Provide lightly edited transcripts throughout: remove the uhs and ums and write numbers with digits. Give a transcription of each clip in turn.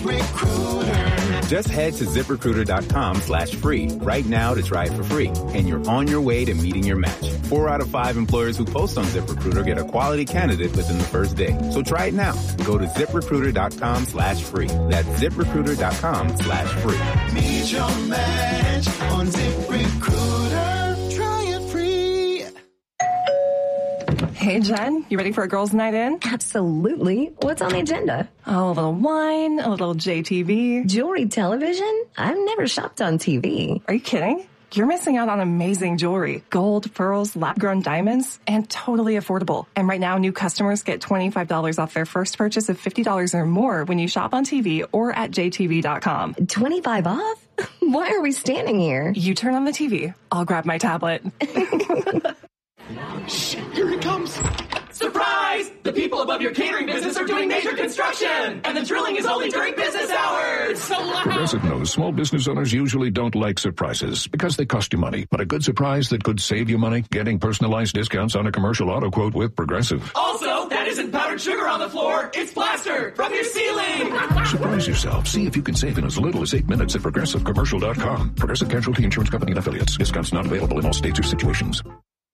Just head to ZipRecruiter.com/free right now to try it for free. And you're on your way to meeting your match. 4 out of 5 employers who post on ZipRecruiter get a quality candidate within the first day. So try it now. Go to ZipRecruiter.com/free. That's ZipRecruiter.com/free. Meet your match on ZipRecruiter. Try it free. Hey, Jen, you ready for a girls' night in? Absolutely. What's on the agenda? Oh, a little wine, a little JTV. Jewelry television? I've never shopped on TV. Are you kidding? You're missing out on amazing jewelry. Gold, pearls, lab-grown diamonds, and totally affordable. And right now, new customers get $25 off their first purchase of $50 or more when you shop on TV or at JTV.com. 25 off? Why are we standing here? You turn on the TV. I'll grab my tablet. Shit, here it comes. Surprise! The people above your catering business are doing major construction, and the drilling is only during business hours. So loud. Progressive knows small business owners usually don't like surprises because they cost you money. But a good surprise that could save you money? Getting personalized discounts on a commercial auto quote with Progressive. Also, that isn't powdered sugar on the floor. It's plaster from your ceiling. Surprise yourself. See if you can save in as little as 8 minutes at ProgressiveCommercial.com. Progressive Casualty Insurance Company and Affiliates. Discounts not available in all states or situations.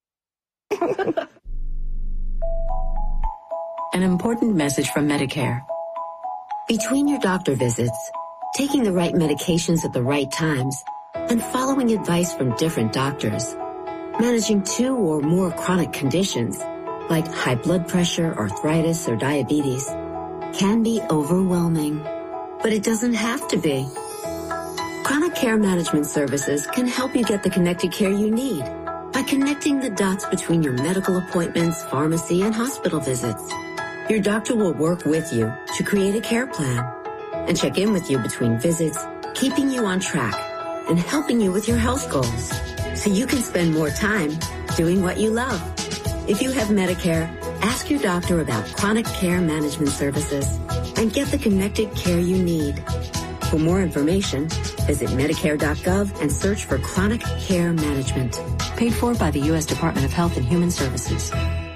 An important message from Medicare. Between your doctor visits, taking the right medications at the right times, and following advice from different doctors, managing 2 or more chronic conditions, like high blood pressure, arthritis, or diabetes, can be overwhelming. But it doesn't have to be. Chronic Care Management Services can help you get the connected care you need by connecting the dots between your medical appointments, pharmacy, and hospital visits. Your doctor will work with you to create a care plan and check in with you between visits, keeping you on track and helping you with your health goals so you can spend more time doing what you love. If you have Medicare, ask your doctor about Chronic Care Management Services and get the connected care you need. For more information, visit Medicare.gov and search for Chronic Care Management. Paid for by the U.S. Department of Health and Human Services.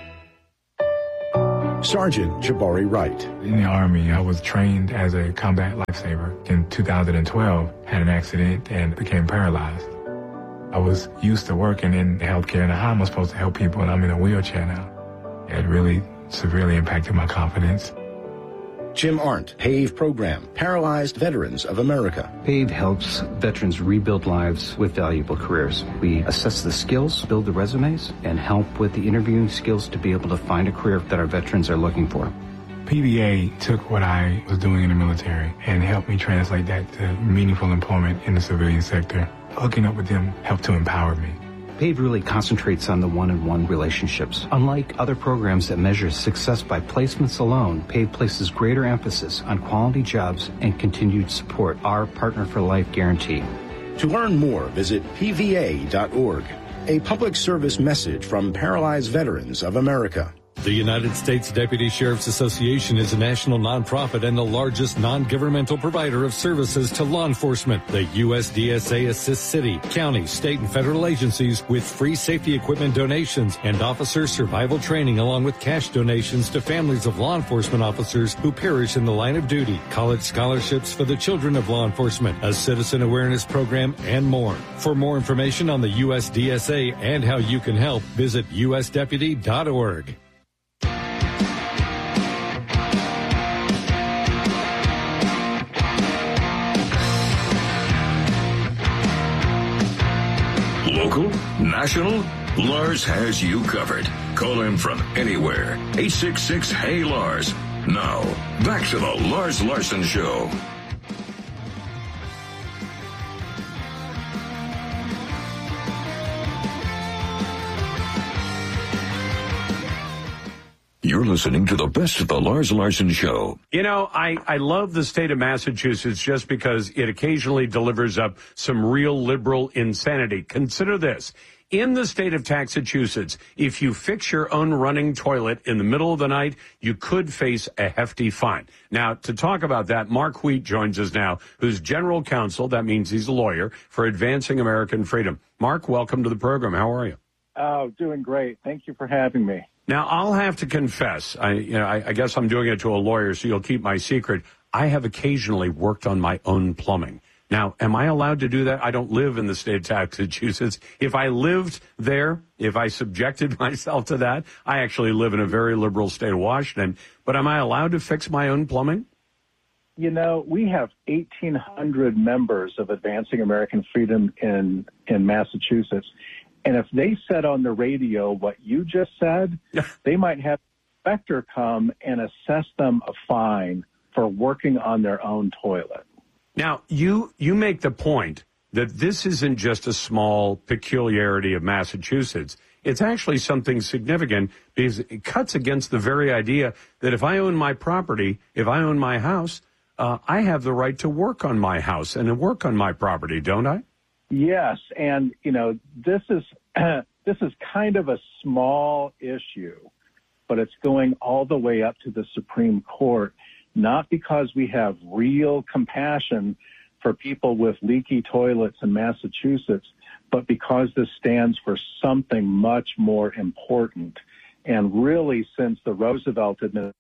Sergeant Jabari Wright. In the Army, I was trained as a combat lifesaver. In 2012, had an accident and became paralyzed. I was used to working in healthcare and how I'm supposed to help people, and I'm in a wheelchair now. It really severely impacted my confidence. Jim Arndt, PAVE program, Paralyzed Veterans of America. PAVE helps veterans rebuild lives with valuable careers. We assess the skills, build the resumes, and help with the interviewing skills to be able to find a career that our veterans are looking for. PVA took what I was doing in the military and helped me translate that to meaningful employment in the civilian sector. Hooking up with them helped to empower me. PAVE really concentrates on the one-on-one relationships. Unlike other programs that measure success by placements alone, PAVE places greater emphasis on quality jobs and continued support, our Partner for Life guarantee. To learn more, visit pva.org. A public service message from Paralyzed Veterans of America. The United States Deputy Sheriff's Association is a national nonprofit and the largest non-governmental provider of services to law enforcement. The USDSA assists city, county, state, and federal agencies with free safety equipment donations and officer survival training, along with cash donations to families of law enforcement officers who perish in the line of duty, college scholarships for the children of law enforcement, a citizen awareness program, and more. For more information on the USDSA and how you can help, visit usdeputy.org. Local, national, Lars has you covered. Call him from anywhere. 866-HEY-LARS. Now, back to the Lars Larson Show. You're listening to the best of the Lars Larson Show. You know, I love the state of Massachusetts just because it occasionally delivers up some real liberal insanity. Consider this. In the state of Massachusetts, if you fix your own running toilet in the middle of the night, you could face a hefty fine. Now, to talk about that, Mark Wheat joins us now, who's general counsel, that means he's a lawyer, for Advancing American Freedom. Mark, welcome to the program. How are you? Oh, doing great. Thank you for having me. Now, I'll have to confess, I guess I'm doing it to a lawyer, so you'll keep my secret. I have occasionally worked on my own plumbing. Now, am I allowed to do that? I don't live in the state of Massachusetts. If I lived there, if I subjected myself to that, I actually live in a very liberal state of Washington. But am I allowed to fix my own plumbing? You know, we have 1,800 members of Advancing American Freedom in Massachusetts. And if they said on the radio what you just said, they might have an inspector come and assess them a fine for working on their own toilet. Now, you make the point that this isn't just a small peculiarity of Massachusetts. It's actually something significant because it cuts against the very idea that if I own my property, if I own my house, I have the right to work on my house and to work on my property, don't I? Yes, and you know this is kind of a small issue, but it's going all the way up to the Supreme Court. Not because we have real compassion for people with leaky toilets in Massachusetts, but because this stands for something much more important. And really, since the Roosevelt administration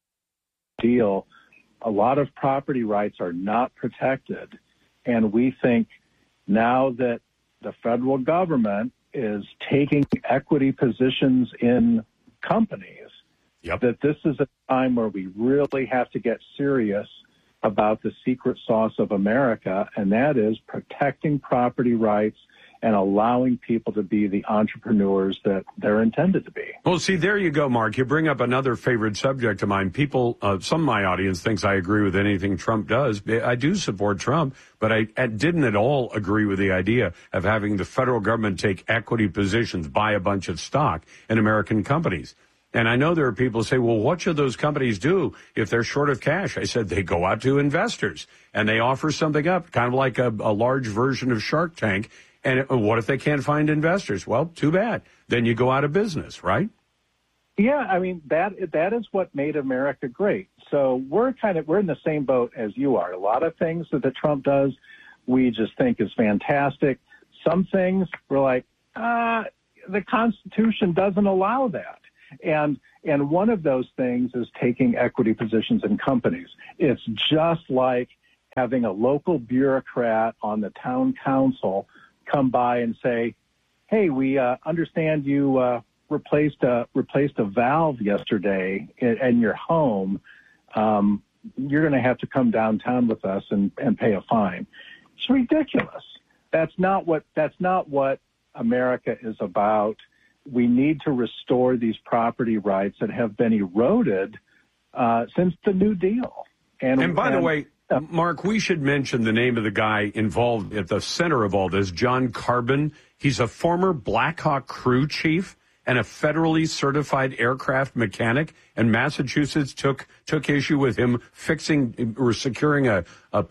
deal, a lot of property rights are not protected. And we think now that the federal government is taking equity positions in companies, that this is a time where we really have to get serious about the secret sauce of America, and that is protecting property rights and allowing people to be the entrepreneurs that they're intended to be. Well, see, there you go, Mark. You bring up another favorite subject of mine. People, some of my audience thinks I agree with anything Trump does. I do support Trump, but I didn't at all agree with the idea of having the federal government take equity positions, buy a bunch of stock in American companies. And I know there are people who say, well, what should those companies do if they're short of cash? I said, they go out to investors and they offer something up, kind of like a large version of Shark Tank. And what if they can't find investors? Well, too bad. Then you go out of business, right? Yeah, I mean, that is what made America great. So we're in the same boat as you are. A lot of things that Trump does, we just think is fantastic. Some things we're like, the Constitution doesn't allow that. And one of those things is taking equity positions in companies. It's just like having a local bureaucrat on the town council come by and say, hey, we understand you replaced a valve yesterday in your home. You're going to have to come downtown with us and pay a fine. It's ridiculous. That's not what America is about. We need to restore these property rights that have been eroded since the New Deal. And by the way, Mark, we should mention the name of the guy involved at the center of all this, John Carbon. He's a former Black Hawk crew chief and a federally certified aircraft mechanic. And Massachusetts took issue with him fixing or securing a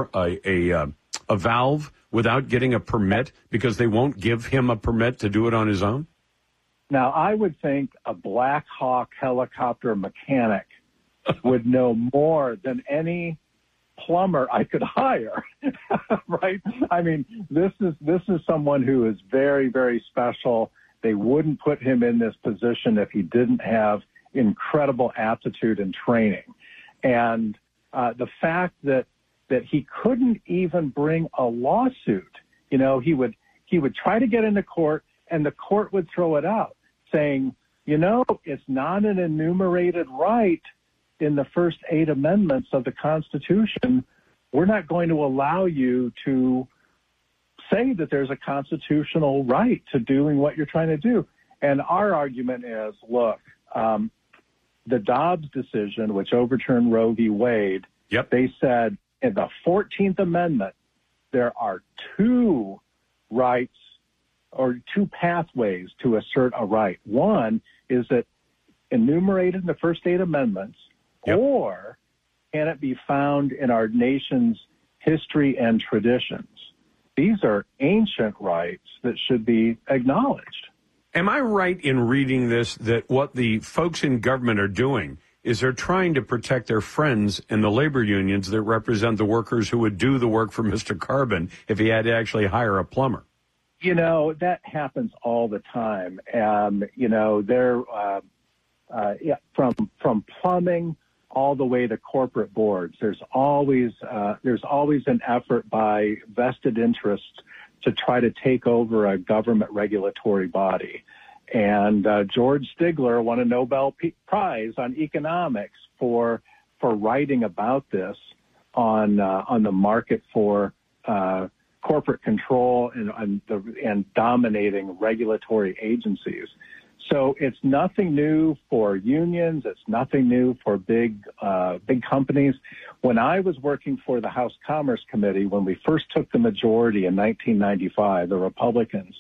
valve without getting a permit because they won't give him a permit to do it on his own. Now, I would think a Black Hawk helicopter mechanic would know more than any plumber I could hire, right? I mean, this is someone who is very, very special. They wouldn't put him in this position if he didn't have incredible aptitude and training. And the fact that he couldn't even bring a lawsuit, you know, he would try to get into court and the court would throw it out, saying, you know, it's not an enumerated right in the first 8 amendments of the Constitution. We're not going to allow you to say that there's a constitutional right to doing what you're trying to do. And our argument is, look, the Dobbs decision, which overturned Roe v. Wade, they said in the 14th Amendment, there are 2 rights or 2 pathways to assert a right. One is that enumerated in the first 8 amendments, or can it be found in our nation's history and traditions? These are ancient rights that should be acknowledged. Am I right in reading this that what the folks in government are doing is they're trying to protect their friends in the labor unions that represent the workers who would do the work for Mr. Carbon if he had to actually hire a plumber? You know, that happens all the time. You know, they're from plumbing all the way to corporate boards. There's always an effort by vested interests to try to take over a government regulatory body. And George Stigler won a Nobel Prize on economics for writing about this on the market for corporate control and dominating regulatory agencies. So it's nothing new for unions. It's nothing new for big companies. When I was working for the House Commerce Committee, when we first took the majority in 1995, the Republicans,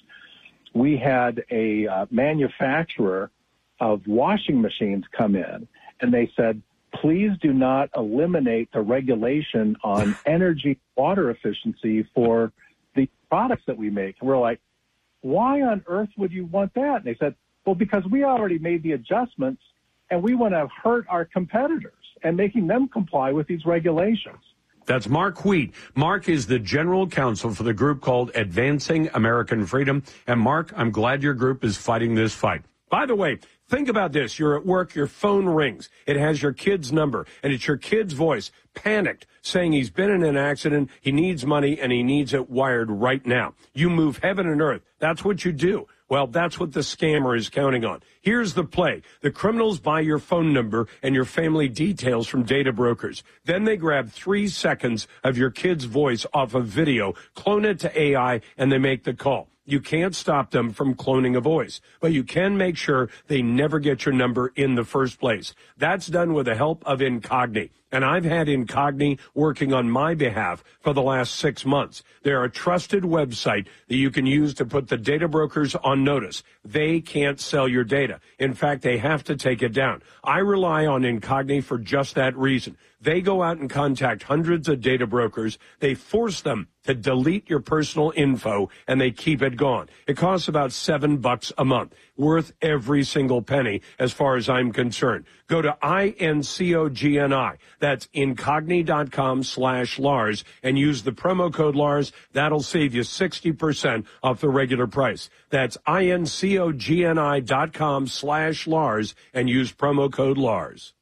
we had a manufacturer of washing machines come in, and they said, please do not eliminate the regulation on energy water efficiency for the products that we make. And we're like, why on earth would you want that? And they said, well, because we already made the adjustments, and we want to hurt our competitors and making them comply with these regulations. That's Mark Wheat. Mark is the general counsel for the group called Advancing American Freedom. And Mark, I'm glad your group is fighting this fight. By the way, think about this. You're at work, your phone rings. It has your kid's number, and it's your kid's voice, panicked, saying he's been in an accident, he needs money, and he needs it wired right now. You move heaven and earth. That's what you do. Well, that's what the scammer is counting on. Here's the play. The criminals buy your phone number and your family details from data brokers. Then they grab 3 seconds of your kid's voice off of video, clone it to AI, and they make the call. You can't stop them from cloning a voice, but you can make sure they never get your number in the first place. That's done with the help of Incogni. And I've had Incogni working on my behalf for the last 6 months. They're a trusted website that you can use to put the data brokers on notice. They can't sell your data. In fact, they have to take it down. I rely on Incogni for just that reason. They go out and contact hundreds of data brokers. They force them to delete your personal info, and they keep it gone. It costs about $7 a month, worth every single penny as far as I'm concerned. Go to INCOGNI. That's incogni.com/Lars and use the promo code Lars. That'll save you 60% off the regular price. That's INCOGNI.com/Lars and use promo code Lars.